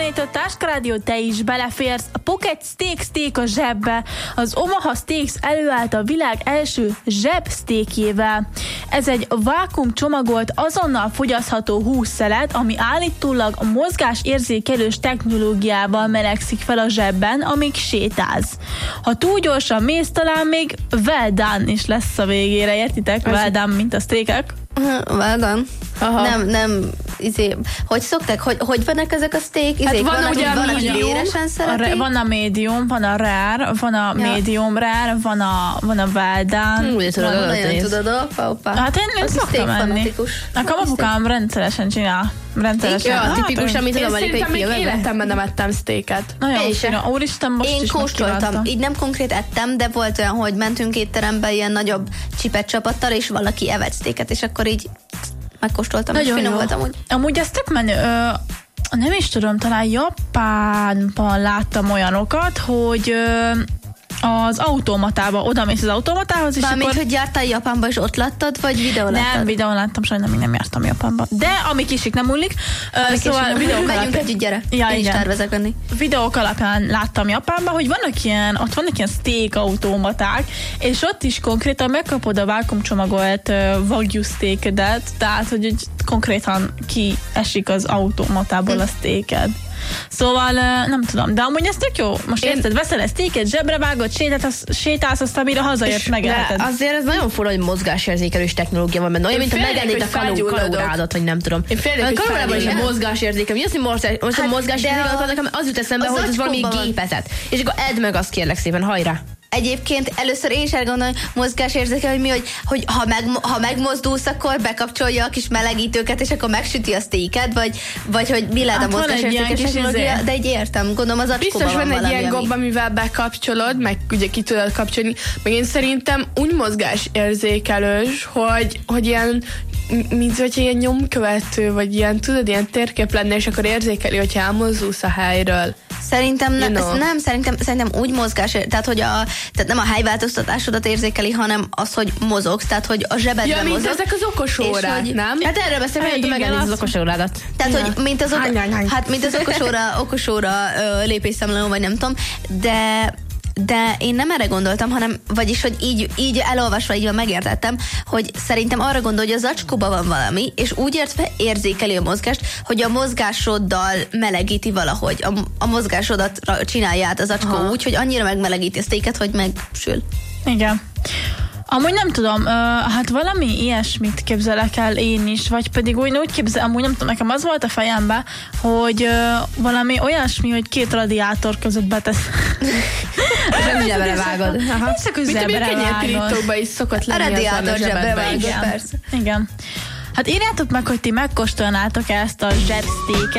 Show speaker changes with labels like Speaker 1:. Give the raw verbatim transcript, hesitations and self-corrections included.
Speaker 1: itt a Táska Rádió, te is beleférsz. A Pocket Steak Steak a zsebbe. Az Omaha Steaks előállt a világ első zseb steakjével. Ez egy vákum csomagolt, azonnal fogyasztható hússzelet, ami állítólag a mozgásérzékelős technológiával melegszik fel a zsebben, amíg sétálsz. Ha túl gyorsan mész, talán még well done is lesz a végére, értitek? Well done, mint a steakek.
Speaker 2: Well done. Aha. Nem, nem, izé, hogy szokták, hogy, hogy vannak ezek a steak? Izé,
Speaker 1: Hát van,
Speaker 2: van,
Speaker 1: ugye
Speaker 2: van,
Speaker 1: a
Speaker 2: aki véresen szereti?
Speaker 1: A, van a medium, van a rare, van a ja. medium rare, van a, van a well done.
Speaker 2: Úgy tudod, van, nagyon tudod, opa, opa.
Speaker 1: Hát én, én szoktam enni. Nekem apukám rendszeresen csinál. Rendszeresen.
Speaker 3: Ja, tipikus, amit az amerikai
Speaker 4: filmben. Én
Speaker 3: szerintem még életemben nem ettem steaket.
Speaker 1: Nagyon finom. Úristen, most
Speaker 2: én
Speaker 1: is
Speaker 2: kóstoltam. Így nem konkrét ettem, de volt olyan, hogy mentünk étterembe ilyen nagyobb csipet csapattal, és valaki evett steaket, és akkor így megkóstoltam, nagyon és finom volt amúgy.
Speaker 1: Amúgy ez tök menő. Ö, nem is tudom, talán Japánban láttam olyanokat, hogy ö, az automatába, oda mész az automatához, és
Speaker 2: Bármint,
Speaker 1: akkor...
Speaker 2: hogy jártál Japánba, és ott láttad, vagy videó láttad?
Speaker 1: Nem, videón láttam, sajnálom, még nem jártam Japánba. De ami kisik nem múlik.
Speaker 2: Ami
Speaker 1: szóval videók
Speaker 2: megyünk
Speaker 1: alapján...
Speaker 2: együtt, gyere.
Speaker 1: Ja,
Speaker 2: Én
Speaker 1: igen.
Speaker 2: is tervezek venni.
Speaker 1: Videók alapján láttam Japánban, hogy vannak ilyen, ott vannak ilyen steak automaták, és ott is konkrétan megkapod a vákumcsomagolt uh, wagyu steakedet, tehát, hogy úgy konkrétan kiesik az automatából a steaked. Szóval nem tudom, de amúgy ez tök jó. Most érted, veszel egy steaket, zsebre vágod, sétálsz, sétálsz aztán mire hazaért megeheted.
Speaker 3: Azért ez nagyon fura, hogy mozgásérzékelős technológia van benne. Olyan, mint ha megennéd a kalórádat, vagy nem tudom.
Speaker 4: Én félek, hogy
Speaker 3: kalórában is a mozgásérzékel. Mi az, hogy mozgásérzékel?
Speaker 2: Hát,
Speaker 3: mozgásérzékel, nekem az jut eszembe, hogy ez valami gépezet. És akkor edd meg azt, kérlek szépen, hajrá!
Speaker 2: Egyébként először én is elgondolom, hogy mozgásérzékel, hogy mi, hogy, hogy ha, meg, ha megmozdulsz, akkor bekapcsolja a kis melegítőket, és akkor megsüti a steaket, vagy, vagy hogy mi lehet hát a mozgásérzékelős technológia, de így értem, gondolom az acskóban
Speaker 4: biztos van,
Speaker 2: van
Speaker 4: egy
Speaker 2: valami,
Speaker 4: ilyen gomb, amivel bekapcsolod, meg ugye ki tudod kapcsolni, meg én szerintem úgy mozgásérzékelős, hogy, hogy ilyen mint hogyha ilyen nyomkövető, vagy ilyen, tudod, ilyen térkép lenne, és akkor érzékeli, hogyha elmozdulsz a helyről.
Speaker 2: Szerintem nem,
Speaker 4: you know.
Speaker 2: nem szerintem, szerintem úgy mozgás, tehát hogy a, tehát nem a helyváltoztatásodat érzékeli, hanem az, hogy mozogsz, tehát hogy a zsebedben
Speaker 4: ja,
Speaker 2: mozog.
Speaker 4: mint ezek az okos órák,
Speaker 2: hogy,
Speaker 4: nem?
Speaker 3: Hát erről beszélek, hogy megennéd az okos órádat.
Speaker 2: Tehát,
Speaker 4: ja.
Speaker 2: hogy mint az,
Speaker 4: hány, hány, hány.
Speaker 2: hát, mint az okos óra, okos óra ö, lépésszámláló, vagy nem tudom, de de én nem erre gondoltam, hanem, vagyis, hogy így, így elolvasva, így van megértettem, hogy szerintem arra gondol, hogy az acskóban van valami, és úgy értve érzékeli a mozgást, hogy a mozgásoddal melegíti valahogy. A, a mozgásodat csinálja át az acskó Aha. úgy, hogy annyira megmelegíti a steaket, hogy megsül.
Speaker 1: Igen. Amúgy nem tudom, uh, hát valami ilyesmit képzelek el én is, vagy pedig úgy, úgy képzelem, amúgy nem tudom, nekem az volt a fejemben, hogy uh, valami olyasmi, hogy két radiátor között betesz.
Speaker 3: Nem vele vágod.
Speaker 4: Mint a kenyérpirítókban is szokott lenni.
Speaker 2: A radiátor zsebbe vágod, persze.
Speaker 1: Igen. Hát írjátok meg, hogy ti megkóstolnátok ezt a zsebsteaket.